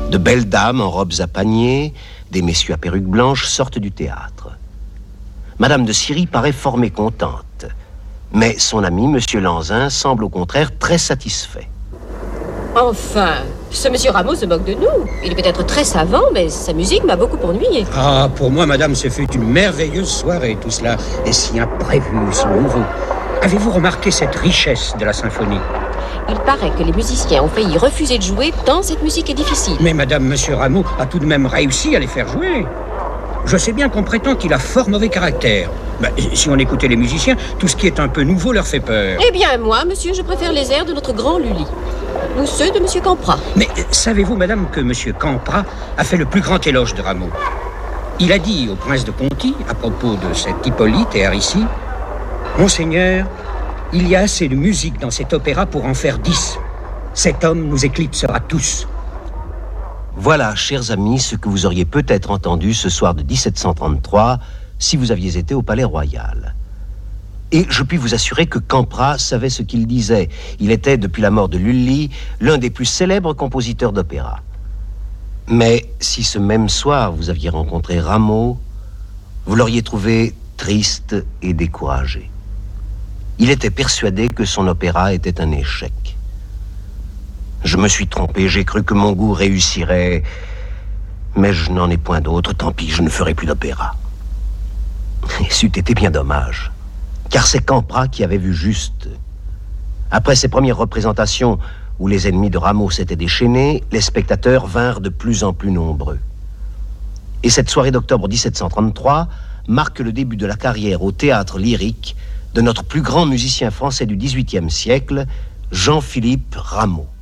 De belles dames en robes à paniers, des messieurs à perruques blanches sortent du théâtre. Madame de Syrie paraît fort mécontente, mais son ami, monsieur Lanzin, semble au contraire très satisfait. Enfin, ce monsieur Rameau se moque de nous. Il est peut-être très savant, mais sa musique m'a beaucoup ennuyé. Ah, pour moi, madame, ce fut une merveilleuse soirée, tout cela. Et si imprévu, si nouveau. Avez-vous remarqué cette richesse de la symphonie? Il paraît que les musiciens ont failli refuser de jouer tant cette musique est difficile. Mais madame, monsieur Rameau a tout de même réussi à les faire jouer. Je sais bien qu'on prétend qu'il a fort mauvais caractère. Si on écoutait les musiciens, tout ce qui est un peu nouveau leur fait peur. Eh bien, moi, monsieur, je préfère les airs de notre grand Lully. Ou ceux de monsieur Campra. Mais savez-vous, madame, que monsieur Campra a fait le plus grand éloge de Rameau? Il a dit au prince de Conti, à propos de cet Hippolyte et Aricie, « Monseigneur, il y a assez de musique dans cet opéra pour en faire 10. Cet homme nous éclipsera tous. » Voilà, chers amis, ce que vous auriez peut-être entendu ce soir de 1733 si vous aviez été au Palais Royal. Et je puis vous assurer que Campra savait ce qu'il disait. Il était, depuis la mort de Lully, l'un des plus célèbres compositeurs d'opéra. Mais si ce même soir vous aviez rencontré Rameau, vous l'auriez trouvé triste et découragé. Il était persuadé que son opéra était un échec. Je me suis trompé, j'ai cru que mon goût réussirait, mais je n'en ai point d'autre, tant pis, je ne ferai plus d'opéra. Et c'eût été bien dommage, car c'est Campra qui avait vu juste. Après ses premières représentations, où les ennemis de Rameau s'étaient déchaînés, les spectateurs vinrent de plus en plus nombreux. Et cette soirée d'octobre 1733 marque le début de la carrière au théâtre lyrique de notre plus grand musicien français du XVIIIe siècle, Jean-Philippe Rameau.